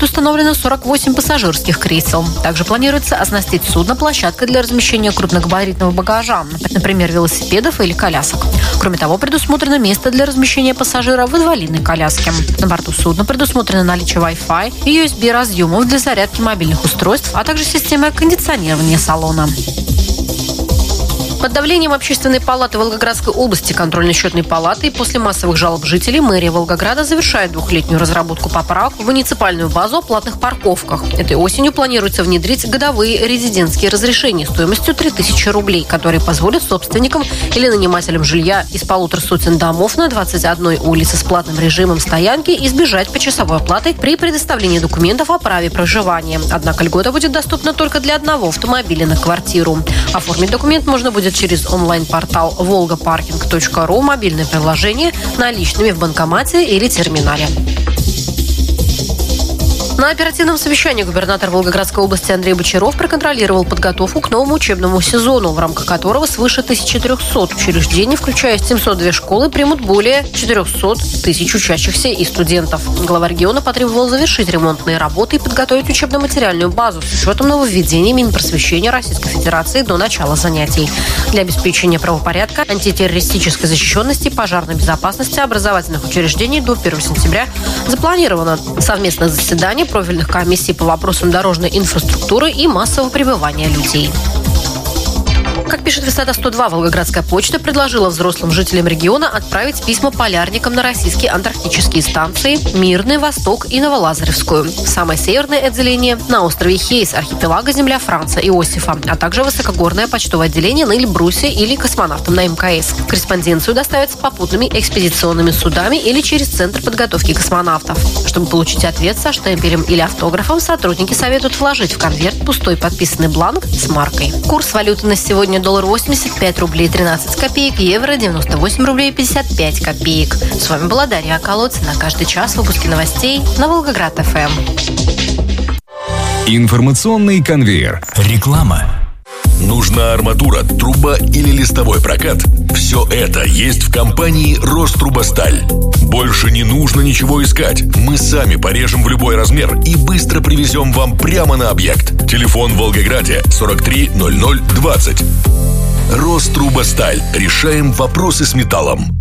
установлено 48 пассажирских кресел. Также планируется оснастить судно площадкой для размещения крупногабаритного багажа, например, велосипедов или колясок. Кроме того, предусмотрено место для размещения пассажира в инвалидной коляске. На борту судна предусмотрено наличие Wi-Fi и USB-разъемов для зарядки мобильных устройств, а также система кондиционирования салона. Под давлением Общественной палаты Волгоградской области, контрольно-счетной палаты и после массовых жалоб жителей мэрия Волгограда завершает двухлетнюю разработку поправок в муниципальную базу о платных парковках. Этой осенью планируется внедрить годовые резидентские разрешения стоимостью 3000 рублей, которые позволят собственникам или нанимателям жилья из 150 домов на 21 улице с платным режимом стоянки избежать почасовой оплаты при предоставлении документов о праве проживания. Однако льгота будет доступна только для одного автомобиля на квартиру. Оформить документ можно будет через онлайн-портал volgaparking.ru, мобильное приложение, наличными в банкомате или терминале. На оперативном совещании губернатор Волгоградской области Андрей Бочаров проконтролировал подготовку к новому учебному сезону, в рамках которого свыше 1300 учреждений, включая 702 школы, примут более 400 тысяч учащихся и студентов. Глава региона потребовал завершить ремонтные работы и подготовить учебно-материальную базу с учетом нововведений Минпросвещения Российской Федерации до начала занятий. Для обеспечения правопорядка, антитеррористической защищенности, пожарной безопасности образовательных учреждений до 1 сентября запланировано совместное заседание профильных комиссий по вопросам дорожной инфраструктуры и массового пребывания людей. Как пишет Высота 102, Волгоградская почта предложила взрослым жителям региона отправить письма полярникам на российские антарктические станции Мирный, Восток и Новолазаревскую. Самое северное отделение на острове Хейс, архипелага Земля Франца Иосифа, а также высокогорное почтовое отделение на Эльбрусе или космонавтам на МКС. Корреспонденцию доставят с попутными экспедиционными судами или через Центр подготовки космонавтов. Чтобы получить ответ со штемпелем или автографом, сотрудники советуют вложить в конверт пустой подписанный бланк с маркой. Курс валюты на сегодня: доллар 85 рублей 13 копеек, евро 98 рублей 55 копеек. С вами была Дарья Околоцина. Каждый час выпуски новостей на Волгоград-ФМ. Информационный конвейер. Реклама. Нужна арматура, труба или листовой прокат? Все это есть в компании «Рострубосталь». Больше не нужно ничего искать. Мы сами порежем в любой размер и быстро привезем вам прямо на объект. Телефон в Волгограде 43 00 20. «Рострубосталь». Решаем вопросы с металлом.